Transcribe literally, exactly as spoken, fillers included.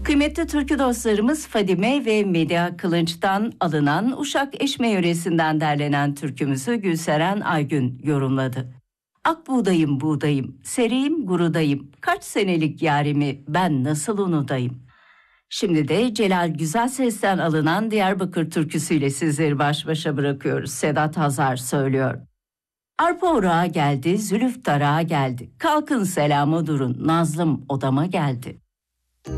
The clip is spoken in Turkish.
Kıymetli türkü dostlarımız, Fadime ve Medya Kılınç'tan alınan Uşak Eşme yöresinden derlenen türkümüzü Gülseren Aygün yorumladı. Ak buğdayım buğdayım, sereyim gurudayım, kaç senelik yarimi ben nasıl unutayım. Şimdi de Celal Güzelses'ten alınan Diyarbakır türküsüyle sizleri baş başa bırakıyoruz. Sedat Hazar söylüyor. Arpa orağa geldi, zülüf tarağa geldi. Kalkın selama durun, nazlım odama geldi.